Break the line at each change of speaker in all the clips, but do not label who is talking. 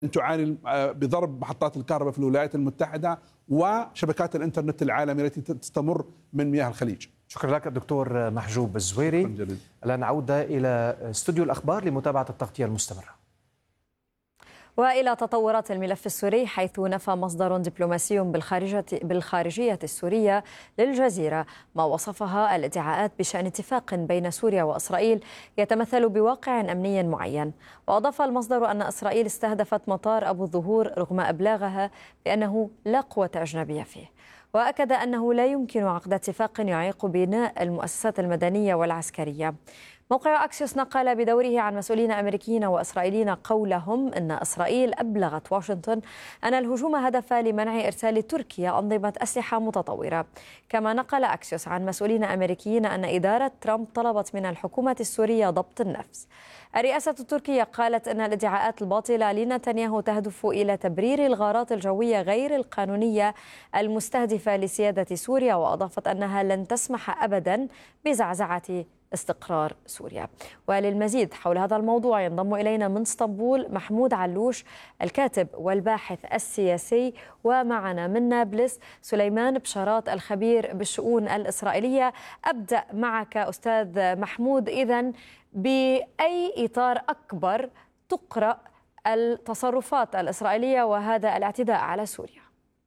تعاني بضرب محطات الكهرباء في الولايات المتحدة وشبكات الإنترنت العالمية التي تستمر من مياه الخليج.
شكرا لك الدكتور محجوب الزويري. الآن عودة إلى استوديو الأخبار لمتابعة التغطية المستمرة.
وإلى تطورات الملف السوري، حيث نفى مصدر دبلوماسي بالخارجية السورية للجزيرة ما وصفها الادعاءات بشأن اتفاق بين سوريا وإسرائيل يتمثل بواقع أمني معين. وأضاف المصدر أن إسرائيل استهدفت مطار أبو الظهور رغم إبلاغها بأنه لا قوة أجنبية فيه. وأكد أنه لا يمكن عقد اتفاق يعيق بناء المؤسسات المدنية والعسكرية. موقع أكسيوس نقل بدوره عن مسؤولين أمريكيين وإسرائيليين قولهم أن إسرائيل أبلغت واشنطن أن الهجوم هدف لمنع إرسال تركيا أنظمة أسلحة متطورة. كما نقل أكسيوس عن مسؤولين أمريكيين أن إدارة ترامب طلبت من الحكومة السورية ضبط النفس. الرئاسة التركية قالت أن الادعاءات الباطلة لنتنياهو تهدف إلى تبرير الغارات الجوية غير القانونية المستهدفة لسيادة سوريا، وأضافت أنها لن تسمح أبدا بزعزعة استقرار سوريا. وللمزيد حول هذا الموضوع ينضم إلينا من اسطنبول محمود علوش الكاتب والباحث السياسي، ومعنا من نابلس سليمان بشارات الخبير بالشؤون الإسرائيلية. أبدأ معك أستاذ محمود، إذن بأي إطار أكبر تقرأ التصرفات الإسرائيلية وهذا الاعتداء على سوريا؟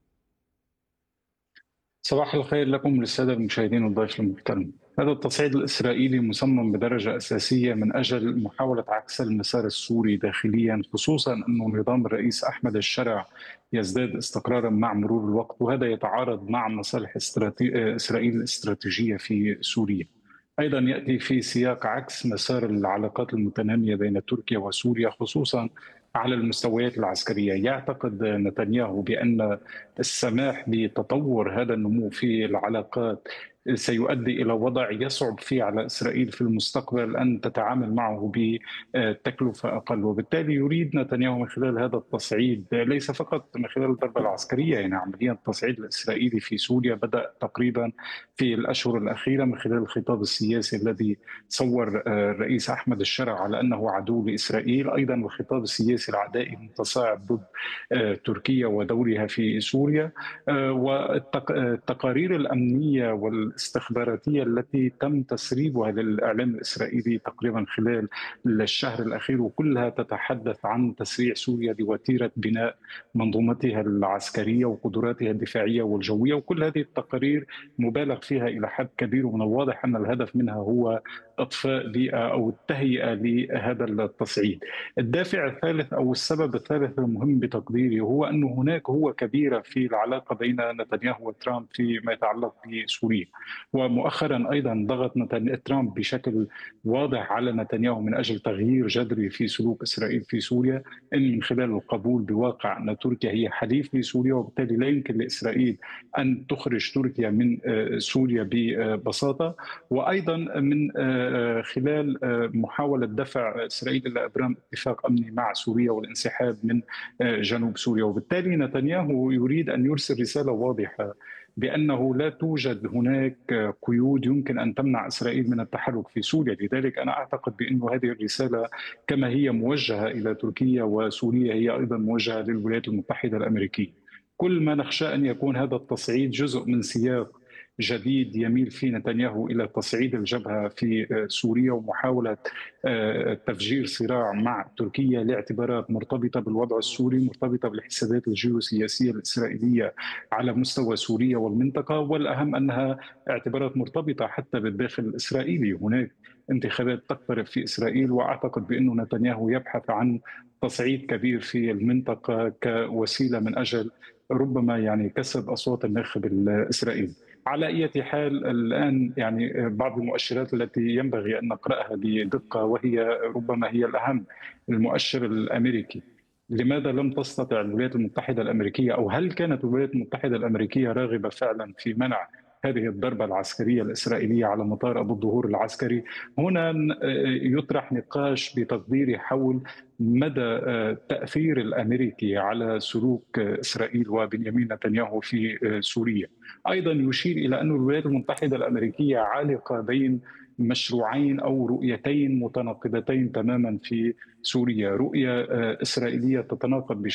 صباح الخير لكم وللسادة المشاهدين والضيف المحترم. هذا التصعيد الإسرائيلي مصمم بدرجة أساسية من أجل محاولة عكس المسار السوري داخليا، خصوصا أن نظام الرئيس أحمد الشرع يزداد استقرارا مع مرور الوقت، وهذا يتعارض مع مصالح إسرائيل الاستراتيجية في سوريا. أيضا يأتي في سياق عكس مسار العلاقات المتنامية بين تركيا وسوريا، خصوصا على المستويات العسكرية. يعتقد نتنياهو بأن السماح بتطور هذا النمو في العلاقات سيؤدي إلى وضع يصعب فيه على إسرائيل في المستقبل أن تتعامل معه بتكلفة أقل، وبالتالي يريد نتنياهو من خلال هذا التصعيد، ليس فقط من خلال الضربة العسكرية، يعني عمليا التصعيد الإسرائيلي في سوريا بدأ تقريبا في الأشهر الأخيرة من خلال الخطاب السياسي الذي صور الرئيس أحمد الشرع على أنه عدو لإسرائيل، أيضا الخطاب السياسي العدائي المتصاعد ضد تركيا ودورها في سوريا، والتقارير الأمنية والاستخباراتية التي تم تسريبها للإعلام الإسرائيلي تقريبا خلال الشهر الأخير، وكلها تتحدث عن تسريع سوريا لوتيرة بناء منظومتها العسكرية وقدراتها الدفاعية والجوية، وكل هذه التقارير مبالغ فيها إلى حد كبير، ومن الواضح أن الهدف منها هو إطفاء بيئة أو التهيئة لهذا التصعيد. الدافع الثالث أو السبب الثالث المهم بتقديري هو أن هناك كبيرة في العلاقة بين نتنياهو وترامب فيما يتعلق بسوريا، ومؤخرا أيضا ضغط ترامب بشكل واضح على نتنياهو من أجل تغيير جذري في سلوك إسرائيل في سوريا، إن من خلال القبول بواقع أن تركيا هي حليف لسوريا، وبالتالي لا يمكن لإسرائيل أن تخرج تركيا من سوريا ببساطة، وأيضا من خلال محاولة دفع إسرائيل إلى إبرام اتفاق أمني مع سوريا والانسحاب من جنوب سوريا. وبالتالي نتنياهو يريد أن يرسل رسالة واضحة بأنه لا توجد هناك قيود يمكن أن تمنع إسرائيل من التحرك في سوريا. لذلك أنا أعتقد بأن هذه الرسالة كما هي موجهة إلى تركيا وسوريا هي أيضا موجهة للولايات المتحدة الأمريكية. كل ما نخشى أن يكون هذا التصعيد جزء من سياق جديد يميل فيه نتنياهو إلى تصعيد الجبهة في سوريا ومحاولة تفجير صراع مع تركيا لاعتبارات مرتبطة بالوضع السوري، مرتبطة بالحسابات الجيوسياسية الإسرائيلية على مستوى سوريا والمنطقة، والأهم أنها اعتبارات مرتبطة حتى بالداخل الإسرائيلي. هناك انتخابات تقترب في إسرائيل، وأعتقد بأن نتنياهو يبحث عن تصعيد كبير في المنطقة كوسيلة من أجل ربما يعني كسب أصوات الناخب الإسرائيلي. على أي حال الآن يعني بعض المؤشرات التي ينبغي أن نقرأها بدقة، وهي ربما هي الأهم، المؤشر الأمريكي. لماذا لم تستطع الولايات المتحدة الأمريكية، أو هل كانت الولايات المتحدة الأمريكية راغبة فعلا في منع هذه الضربة العسكرية الإسرائيلية على مطار أبو الظهور العسكري؟ هنا يطرح نقاش بتقديري حول مدى التأثير الأمريكي على سلوك إسرائيل وبنيامين نتنياهو في سوريا. أيضا يشير إلى أن الولايات المتحدة الأمريكية عالقة بين مشروعين أو رؤيتين متناقضتين تماما في سوريا، رؤية إسرائيلية تتناقض